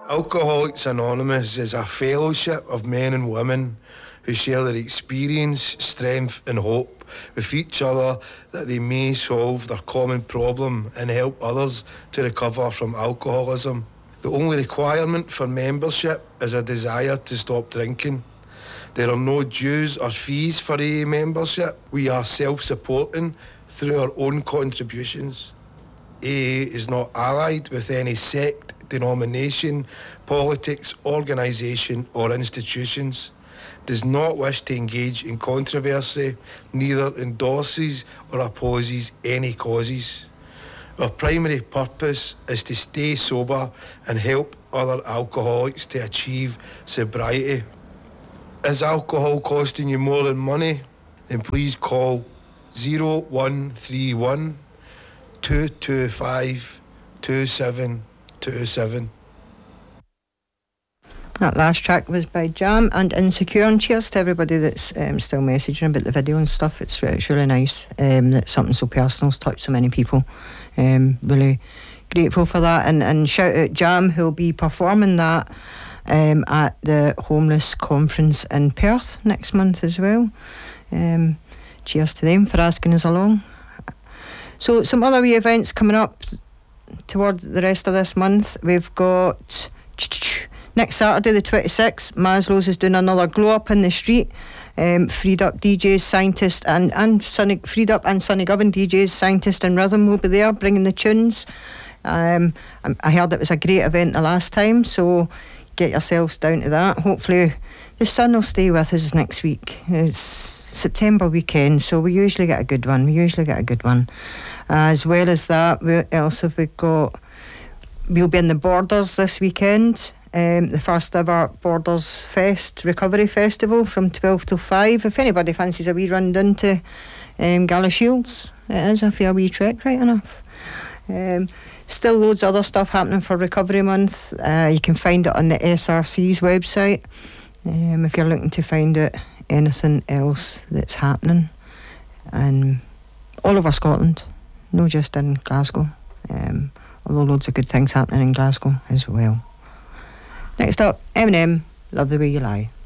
Alcoholics Anonymous is a fellowship of men and women who share their experience, strength and hope with each other that they may solve their common problem and help others to recover from alcoholism. The only requirement for membership is a desire to stop drinking. There are no dues or fees for AA membership. We are self-supporting through our own contributions. AA is not allied with any sect, denomination, politics, organisation or institutions, does not wish to engage in controversy, neither endorses or opposes any causes. Our primary purpose is to stay sober and help other alcoholics to achieve sobriety. Is alcohol costing you more than money? Then please call 0131 225 2727. That last track was by Jam and Insecure, and cheers to everybody that's still messaging about the video and stuff. It's really nice that something so personal's touched so many people. Really grateful for that, and shout out Jam, who'll be performing that at the Homeless Conference in Perth next month as well. Cheers to them for asking us along. So some other wee events coming up towards the rest of this month. We've got next Saturday the 26th, Maslow's is doing another glow up in the street. Freed Up DJs, Scientist and Sonny, Freed Up and Sonny Govan DJs, Scientist and Rhythm will be there bringing the tunes. I heard it was a great event the last time, so get yourselves down to that. Hopefully the sun will stay with us next week. It's September weekend, so we usually get a good one. As well as that, what else have we got? We'll be in the Borders this weekend. The first ever Borders Fest Recovery Festival from 12 till 5. If anybody fancies a wee run down to Galashiels, it is a fair wee trek, right enough. Still loads of other stuff happening for Recovery Month. You can find it on the SRC's website if you're looking to find out anything else that's happening. And all over Scotland, not just in Glasgow, although loads of good things happening in Glasgow as well. Next up, Eminem, Love the Way You Lie.